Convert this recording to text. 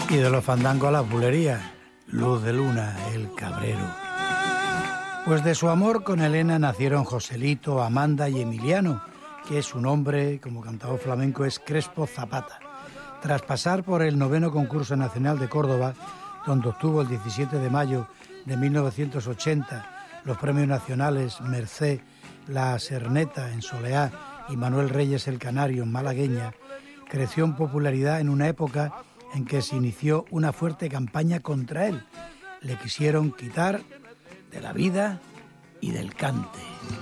Y de los fandangos a las bulerías, Luz de Luna, el cabrero. Pues de su amor con Elena nacieron Joselito, Amanda y Emiliano, que su nombre como cantador flamenco es Crespo Zapata. Tras pasar por el 9º Concurso Nacional de Córdoba, donde obtuvo el 17 de mayo de 1980 los premios nacionales Mercé, La Serneta en Soleá y Manuel Reyes el Canario en Malagueña, creció en popularidad en una época en que se inició una fuerte campaña contra él. Le quisieron quitar de la vida y del cante.